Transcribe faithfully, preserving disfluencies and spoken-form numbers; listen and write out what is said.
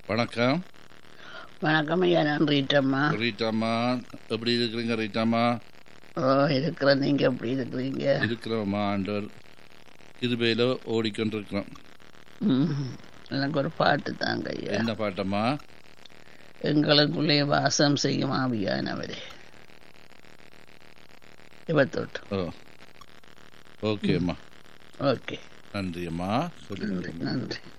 வணக்கம். வணக்கம் ஐயா, நான் ரீட்டம்மா. ரீட்டாம்மா, எப்படி இருக்கிறீங்க ரீட்டாம்மா? ஓ, இருக்கிற நீங்க எப்படி இருக்கிறீங்க? இருக்கிறோம்மா, ஆண்டவர் கிருபையில ஓடிக்கொண்டிருக்கிறோம். ம், எனக்கு ஒரு பாட்டு தாங்க ஐயா. என்ன பாட்டம்மா? எங்களுக்குள்ளே வாசம் செய்யும் ஆவியானவரே. இவத்தோட்டு. ஓ, ஓகேம்மா. ஓகே, நன்றி அம்மா. நன்றி நன்றி.